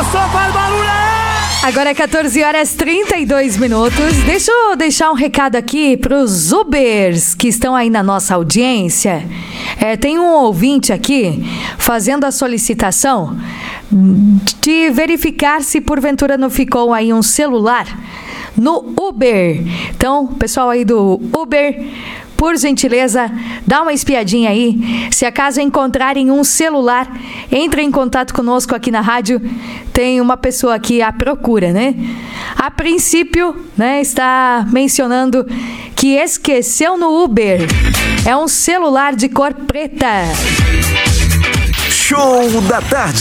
só faz barulho aí! Agora é 14 horas 32 minutos. Deixa eu deixar um recado aqui para os Ubers que estão aí na nossa audiência. Tem um ouvinte aqui fazendo a solicitação de verificar se porventura não ficou aí um celular no Uber. Então, pessoal aí do Uber, por gentileza, dá uma espiadinha aí. Se acaso encontrarem um celular, entre em contato conosco aqui na rádio. Tem uma pessoa aqui à procura, né? A princípio, né, está mencionando que esqueceu no Uber. É um celular de cor preta. Show da tarde.